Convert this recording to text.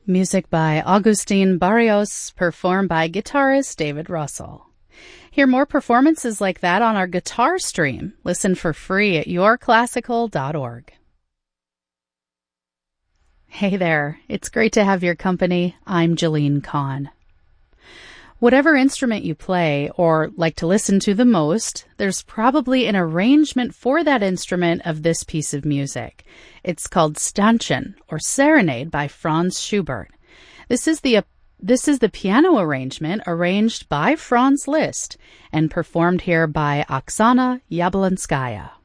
Music by Agustin Barrios, performed by guitarist David Russell. Hear more performances like that on our guitar stream. Listen for free at yourclassical.org. Hey there, it's great to have your company. I'm Jalene Kahn. Whatever instrument you play or like to listen to the most, there's probably an arrangement for that instrument of this piece of music. It's called Stanchen, or Serenade by Franz Schubert. This is the piano arrangement arranged by Franz Liszt and performed here by Oksana Yablonskaya.